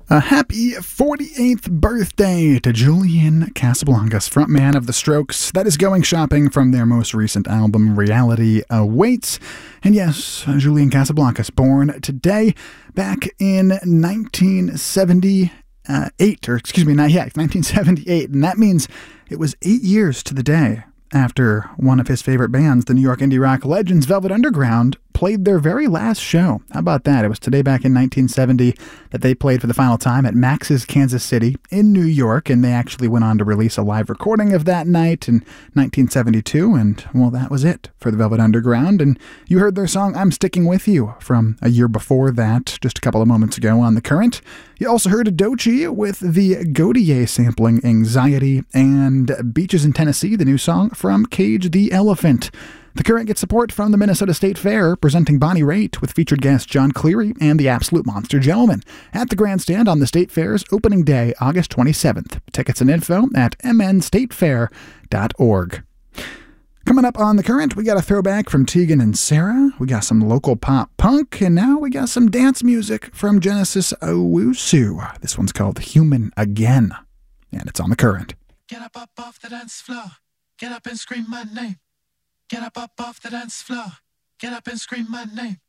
A happy 48th birthday to Julian Casablancas, frontman of The Strokes. That is Going Shopping from their most recent album, Reality Awaits. And yes, Julian Casablancas, born today, back in 1978, 1978. And that means it was 8 years to the day after one of his favorite bands, the New York indie rock legends Velvet Underground, played their very last show. How about that? It was today back in 1970 that they played for the final time at Max's Kansas City in New York, and they actually went on to release a live recording of that night in 1972, and, well, that was it for the Velvet Underground. And you heard their song, I'm Sticking With You, from a year before that, just a couple of moments ago on The Current. You also heard Doechii with the Gotye sampling Anxiety, and Beaches in Tennessee, the new song from Cage the Elephant. The Current gets support from the Minnesota State Fair, presenting Bonnie Raitt with featured guest John Cleary and the Absolute Monster Gentlemen at the Grandstand on the State Fair's opening day, August 27th. Tickets and info at mnstatefair.org. Coming up on The Current, we got a throwback from Tegan and Sara, we got some local pop punk, and now we got some dance music from Genesis Owusu. This one's called Human Again, and it's on The Current. Get up off the dance floor, get up and scream my name. Get up off the dance floor, get up and scream my name.